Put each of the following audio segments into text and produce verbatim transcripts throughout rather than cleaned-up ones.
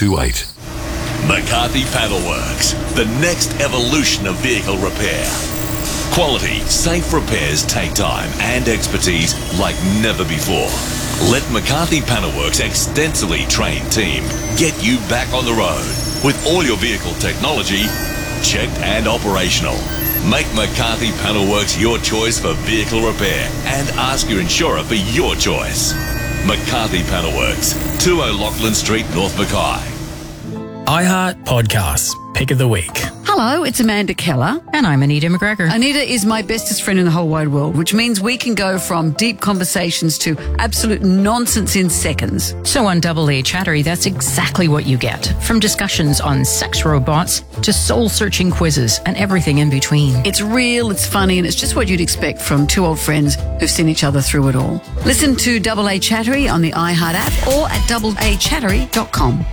two eight. McCarthy Panelworks, the next evolution of vehicle repair. Quality, safe repairs take time and expertise like never before. Let McCarthy Panelworks' extensively trained team get you back on the road with all your vehicle technology checked and operational. Make McCarthy Panelworks your choice for vehicle repair and ask your insurer for your choice. McCarthy Panelworks, two O'Loughlin Street, North Mackay. iHeart Podcasts, Pick of the Week. Hello, it's Amanda Keller. And I'm Anita McGregor. Anita is my bestest friend in the whole wide world, which means we can go from deep conversations to absolute nonsense in seconds. So on Double A Chattery, that's exactly what you get. From discussions on sex robots to soul-searching quizzes and everything in between. It's real, it's funny, and it's just what you'd expect from two old friends who've seen each other through it all. Listen to Double A Chattery on the iHeart app or at double a chattery dot com.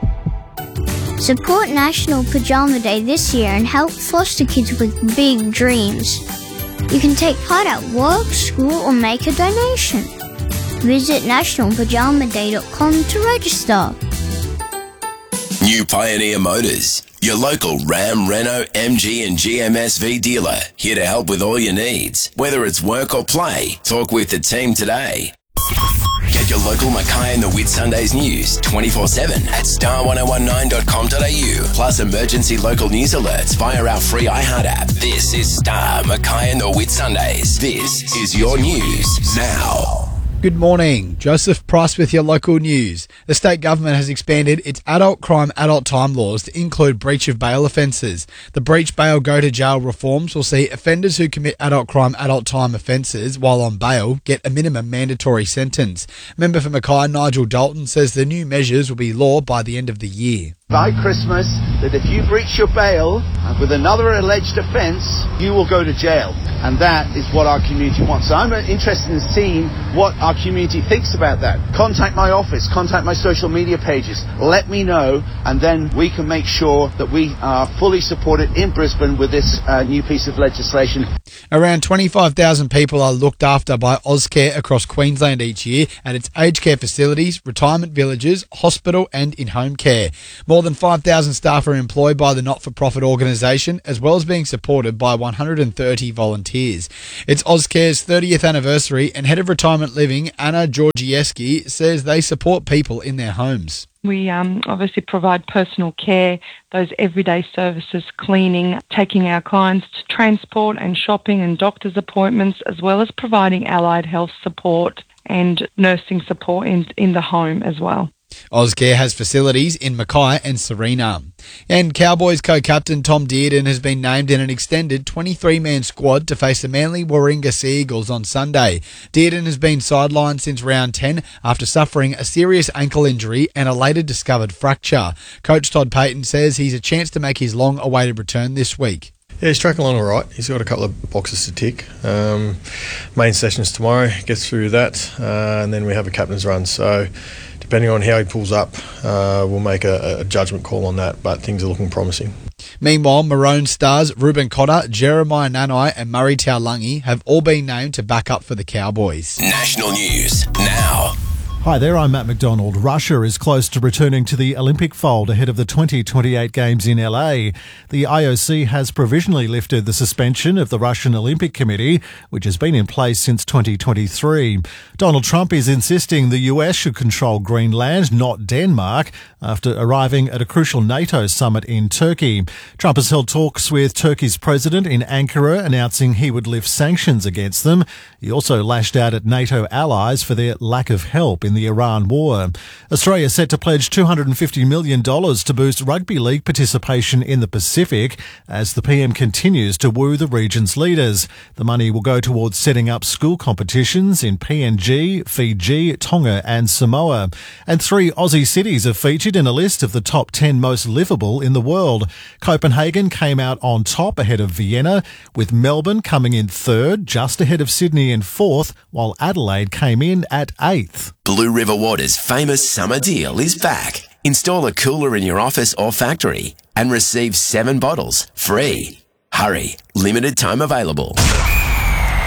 Support National Pajama Day this year and help foster kids with big dreams. You can take part at work, school, or make a donation. Visit national pajama day dot com to register. New Pioneer Motors, your local Ram, Renault, M G and G M S V dealer, here to help with all your needs. Whether it's work or play, talk with the team today. Get your local Mackay and the Whitsundays news twenty-four seven at star ten nineteen dot com dot a u. Plus emergency local news alerts via our free iHeart app. This is Star Mackay and the Whitsundays. This is your news now. Good morning. Joseph Price with your local news. The state government has expanded its adult crime adult time laws to include breach of bail offences. The breach bail go to jail reforms will see offenders who commit adult crime adult time offences while on bail get a minimum mandatory sentence. Member for Mackay Nigel Dalton says the new measures will be law by the end of the year. By Christmas, that if you breach your bail with another alleged offence, you will go to jail. And that is what our community wants. So I'm interested in seeing what our community thinks about that. Contact my office, contact my social media pages, let me know, and then we can make sure that we are fully supported in Brisbane with this uh, new piece of legislation. Around twenty-five thousand people are looked after by Ozcare across Queensland each year at its aged care facilities, retirement villages, hospital and in-home care. More than five thousand staff are employed by the not-for-profit organisation, as well as being supported by one hundred thirty volunteers. It's Ozcare's thirtieth anniversary, and Head of Retirement Living, Anna Georgieski, says they support people in their homes. We um, obviously provide personal care, those everyday services, cleaning, taking our clients to transport and shopping and doctor's appointments, as well as providing allied health support and nursing support in, in the home as well. Ozcare has facilities in Mackay and Serena. And Cowboys co-captain Tom Dearden has been named in an extended twenty-three man squad to face the Manly Warringah Sea Eagles on Sunday. Dearden has been sidelined since round ten after suffering a serious ankle injury and a later discovered fracture. Coach Todd Payton says he's a chance to make his long-awaited return this week. Yeah, he's tracking along all right. He's got a couple of boxes to tick. Um, main sessions tomorrow, gets through that, uh, and then we have a captain's run. So depending on how he pulls up, uh, we'll make a, a judgment call on that, but things are looking promising. Meanwhile, Maroon stars Ruben Cotter, Jeremiah Nanai and Murray Taulagi have all been named to back up for the Cowboys. National news now. Hi there, I'm Matt McDonald. Russia is close to returning to the Olympic fold ahead of the twenty twenty-eight Games in L A. The I O C has provisionally lifted the suspension of the Russian Olympic Committee, which has been in place since twenty twenty-three. Donald Trump is insisting the U S should control Greenland, not Denmark, after arriving at a crucial NATO summit in Turkey. Trump has held talks with Turkey's president in Ankara, announcing he would lift sanctions against them. He also lashed out at NATO allies for their lack of help in the Iran war. Australia set to pledge two hundred fifty million dollars to boost rugby league participation in the Pacific as the P M continues to woo the region's leaders. The money will go towards setting up school competitions in P N G, Fiji, Tonga and Samoa. And three Aussie cities are featured in a list of the top ten most livable in the world. Copenhagen came out on top ahead of Vienna, with Melbourne coming in third, just ahead of Sydney in fourth, while Adelaide came in at eighth. Blue River Water's famous summer deal is back. Install a cooler in your office or factory and receive seven bottles free. Hurry, limited time available.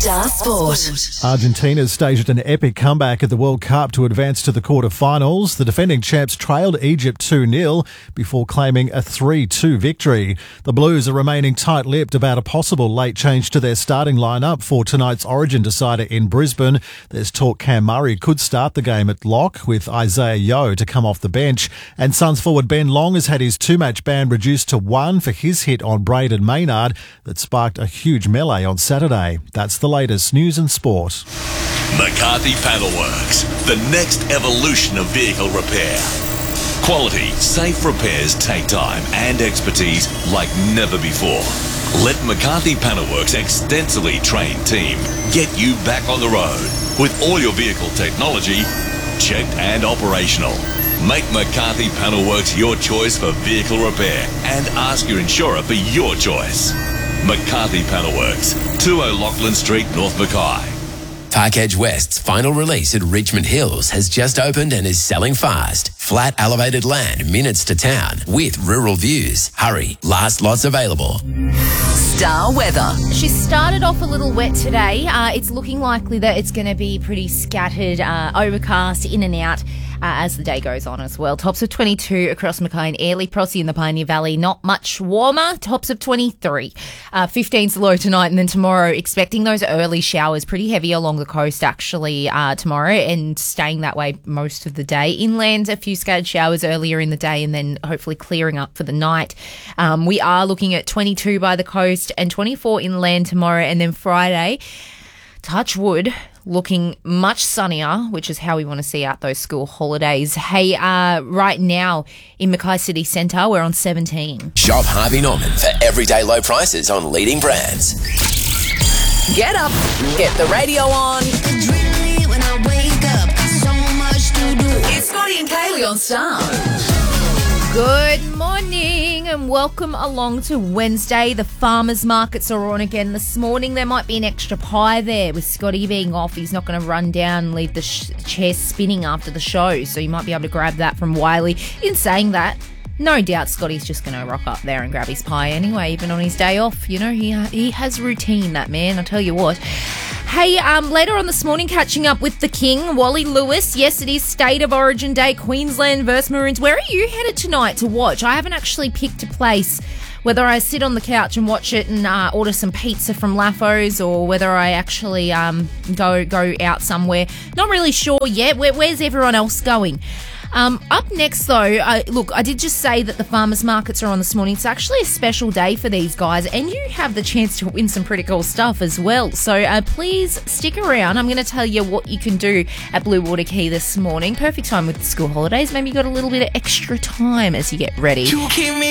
Star Sport. Argentina staged an epic comeback at the World Cup to advance to the quarter-finals. The defending champs trailed Egypt two nil before claiming a three two victory. The Blues are remaining tight-lipped about a possible late change to their starting lineup for tonight's Origin decider in Brisbane. There's talk Cam Murray could start the game at lock, with Isaiah Yeo to come off the bench. And Suns forward Ben Long has had his two-match ban reduced to one for his hit on Braden Maynard that sparked a huge melee on Saturday. That's the latest news and sport. McCarthy Panelworks, the next evolution of vehicle repair. Quality, safe repairs take time and expertise like never before. Let McCarthy Panelworks' extensively trained team get you back on the road with all your vehicle technology checked and operational. Make McCarthy Panelworks your choice for vehicle repair and ask your insurer for your choice. McCarthy Panelworks, two O'Loughlin Street, North Mackay. Park Edge West's final release at Richmond Hills has just opened and is selling fast. Flat elevated land minutes to town with rural views. Hurry, last lots available. Star weather. She started off a little wet today. Uh, it's looking likely that it's going to be pretty scattered, uh, overcast, in and out. Uh, as the day goes on as well. Tops of twenty-two across Mackay and Airlie, Prossie in the Pioneer Valley, not much warmer. Tops of twenty-three. Uh, fifteen's the low tonight, and then tomorrow expecting those early showers, pretty heavy along the coast actually uh, tomorrow, and staying that way most of the day. Inland, a few scattered showers earlier in the day, and then hopefully clearing up for the night. Um, we are looking at twenty-two by the coast and twenty-four inland tomorrow, and then Friday, touch wood, looking much sunnier, which is how we want to see out those school holidays. Hey, uh, right now in Mackay City Centre, we're on seventeen. Shop Harvey Norman for everyday low prices on leading brands. Get up, get the radio on. It's Scotty and Kaylee on Star. Good morning and welcome along to Wednesday. The farmers markets are on again this morning. There might be an extra pie there with Scotty being off. He's not going to run down and leave the sh- chair spinning after the show, so you might be able to grab that from Wiley. In saying that, no doubt Scotty's just going to rock up there and grab his pie anyway, even on his day off. You know, he ha- he has routine, that man, I'll tell you what. Hey, um, later on this morning, catching up with the King, Wally Lewis. Yes, it is State of Origin Day, Queensland versus Maroons. Where are you headed tonight to watch? I haven't actually picked a place, whether I sit on the couch and watch it and uh, order some pizza from Laffos, or whether I actually um, go go out somewhere. Not really sure yet. Where, where's everyone else going? Um, up next, though, uh, look, I did just say that the farmers markets are on this morning. It's actually a special day for these guys, and you have the chance to win some pretty cool stuff as well. So uh, please stick around. I'm going to tell you what you can do at Blue Water Quay this morning. Perfect time with the school holidays. Maybe you got a little bit of extra time as you get ready. You keep me